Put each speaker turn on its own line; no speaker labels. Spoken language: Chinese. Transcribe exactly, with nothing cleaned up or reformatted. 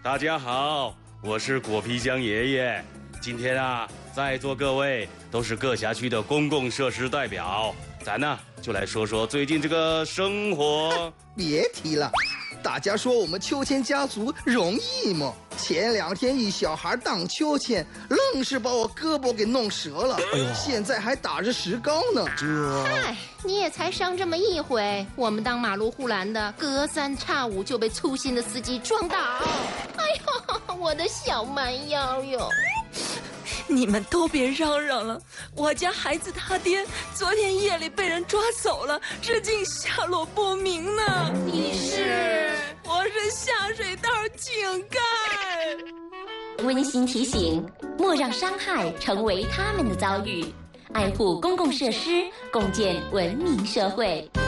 大家好，我是果皮江爷爷。今天啊，在座各位都是各辖区的公共设施代表，咱呢就来说说最近这个生活。
别提了，大家说我们秋千家族容易吗？前两天一小孩荡秋千，愣是把我胳膊给弄折了，哎呦，现在还打着石膏呢。这，
嗨，你也才伤这么一回，我们当马路护栏的，隔三差五就被粗心的司机撞倒。哎呦，我的小蛮腰哟！
你们都别嚷嚷了，我家孩子他爹昨天夜里被人抓走了，至今下落不明呢。
你是？
我是下水道井盖。
温馨提醒：莫让伤害成为他们的遭遇，爱护公共设施，共建文明社会。